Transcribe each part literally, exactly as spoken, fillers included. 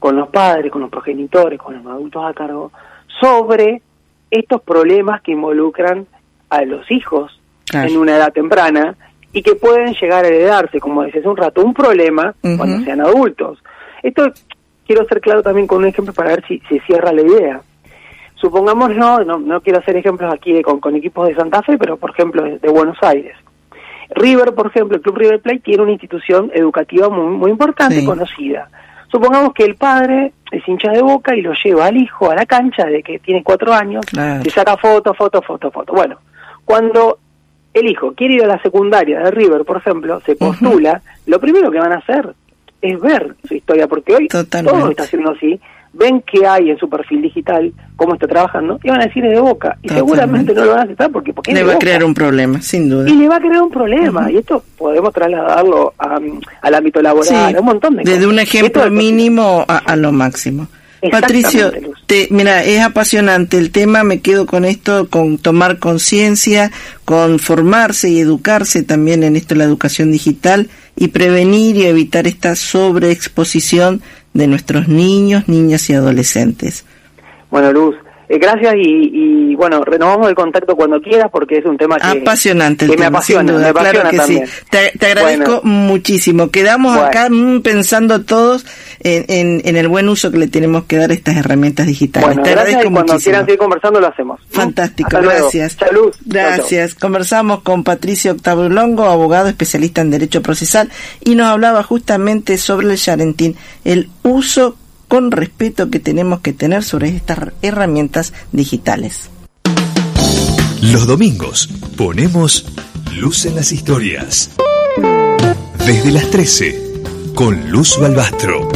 con los padres, con los progenitores, con los adultos a cargo, sobre estos problemas que involucran a los hijos claro. en una edad temprana y que pueden llegar a heredarse, como decía hace un rato, un problema uh-huh. cuando sean adultos. Esto quiero ser claro también con un ejemplo para ver si se si cierra la idea. Supongamos, no, no, no quiero hacer ejemplos aquí de, con, con equipos de Santa Fe, pero por ejemplo de, de Buenos Aires. River, por ejemplo, el Club River Plate tiene una institución educativa muy, muy importante, sí. conocida. Supongamos que el padre es hincha de Boca y lo lleva al hijo a la cancha de que tiene cuatro años, claro. le saca foto, foto, foto, foto. Bueno, cuando el hijo quiere ir a la secundaria de River, por ejemplo, se postula, uh-huh. lo primero que van a hacer es ver su historia, porque hoy Totalmente. todo está haciendo así, ven qué hay en su perfil digital, cómo está trabajando, y van a decir es de Boca, y Totalmente. seguramente no lo van a aceptar porque, porque le es de va Boca. a crear un problema, sin duda. Y le va a crear un problema, uh-huh. y esto podemos trasladarlo a, al ámbito laboral, sí. a un montón de Desde cosas. un ejemplo mínimo a, a lo máximo. Patricio, te, mira, es apasionante el tema, me quedo con esto, con tomar conciencia, con formarse y educarse también en esto, la educación digital, y prevenir y evitar esta sobreexposición de nuestros niños, niñas y adolescentes. Bueno, Luz, eh, gracias y, y bueno, renovamos el contacto cuando quieras porque es un tema que, apasionante el que tema, me apasiona, sin duda, me apasiona claro que también. sí. Te, te agradezco bueno. muchísimo. Quedamos bueno. acá mm, pensando todos en, en, en el buen uso que le tenemos que dar a estas herramientas digitales. Bueno, te agradezco gracias y cuando muchísimo. quieran seguir conversando lo hacemos. Fantástico, Hasta gracias. Luego. Salud. Gracias. Chau, chau. Conversamos con Patricio Octavio Longo, abogado especialista en Derecho Procesal, y nos hablaba justamente sobre el Yarentín, el uso con respeto que tenemos que tener sobre estas herramientas digitales. Los domingos ponemos luz en las historias. Desde las trece, con Luz Balbastro.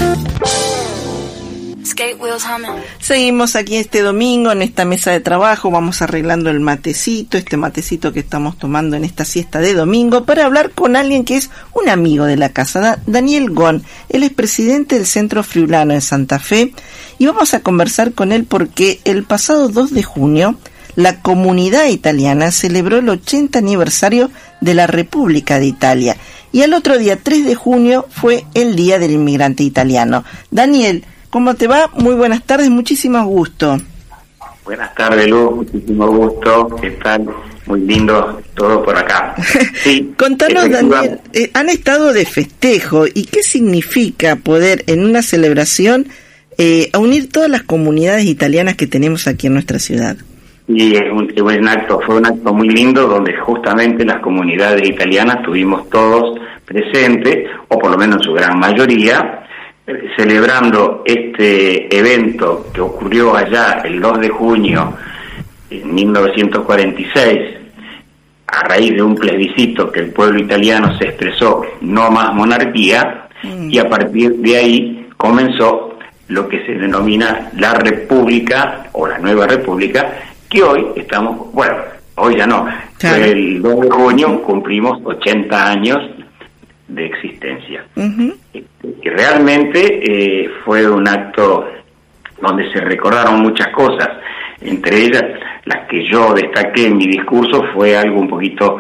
Seguimos aquí este domingo en esta mesa de trabajo, vamos arreglando el matecito, este matecito que estamos tomando en esta siesta de domingo, para hablar con alguien que es un amigo de la casa, Daniel Gon. Él es presidente del Centro Friulano de Santa Fe y vamos a conversar con él porque el pasado dos de junio la comunidad italiana celebró el ochenta aniversario de la República de Italia y el otro día, tres de junio, fue el Día del Inmigrante Italiano. Daniel, ¿cómo te va? Muy buenas tardes, muchísimo gusto. Buenas tardes, Luz, muchísimo gusto. ¿Qué tal? Muy lindo todo por acá. Sí, contanos, Daniel, eh, han estado de festejo, ¿y qué significa poder en una celebración eh, unir todas las comunidades italianas que tenemos aquí en nuestra ciudad? Y es un, es un acto, fue un acto muy lindo donde justamente las comunidades italianas estuvimos todos presentes, o por lo menos en su gran mayoría, celebrando este evento que ocurrió allá el dos de junio de mil novecientos cuarenta y seis, a raíz de un plebiscito que el pueblo italiano se expresó no más monarquía, mm. y a partir de ahí comenzó lo que se denomina la República o la Nueva República, que hoy estamos, bueno, hoy ya no, claro. El dos de junio cumplimos ochenta años de existencia. Uh-huh. Que realmente eh, fue un acto donde se recordaron muchas cosas, entre ellas las que yo destaqué en mi discurso fue algo un poquito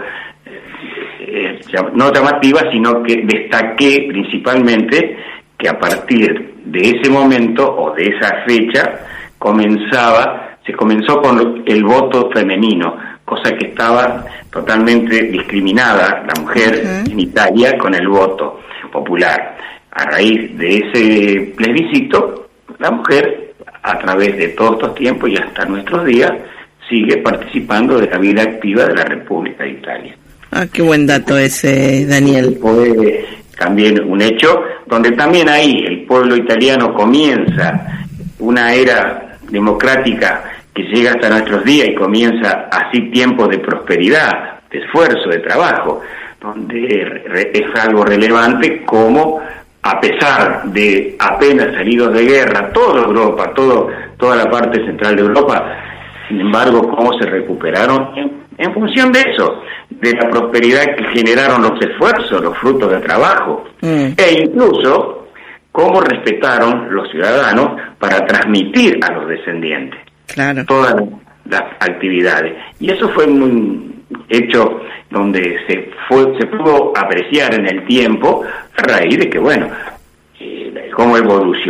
eh, no llamativa, sino que destaqué principalmente que a partir de ese momento o de esa fecha comenzaba se comenzó con el voto femenino, cosa que estaba totalmente discriminada la mujer uh-huh. en Italia con el voto popular. A raíz de ese plebiscito, la mujer, a través de todos estos tiempos y hasta nuestros días, sigue participando de la vida activa de la República de Italia. Ah, qué buen dato ese, Daniel. Fue también un hecho donde también ahí el pueblo italiano comienza una era democrática que llega hasta nuestros días y comienza así tiempos de prosperidad, de esfuerzo, de trabajo, donde es algo relevante como, a pesar de apenas salidos de guerra, toda Europa, todo, toda la parte central de Europa, sin embargo, cómo se recuperaron en, en función de eso, de la prosperidad que generaron los esfuerzos, los frutos de trabajo, mm. e incluso cómo respetaron los ciudadanos para transmitir a los descendientes claro. todas las actividades. Y eso fue un hecho donde se fue se pudo apreciar en el tiempo a raíz de que, bueno, eh, cómo evolucionó